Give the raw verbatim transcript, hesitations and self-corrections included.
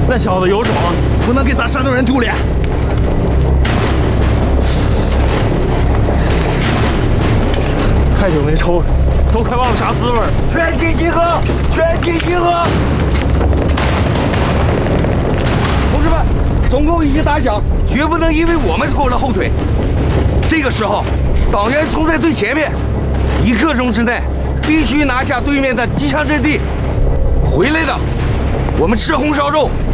那小子有种， 不能给咱山东人丢脸。 太久没抽了，都快忘了啥滋味了。 全体集合！全体集合！同志们，总攻已经打响，绝不能因为我们拖了后腿。这个时候，党员冲在最前面，一刻钟之内必须拿下对面的机枪阵地。回来的，我们吃红烧肉。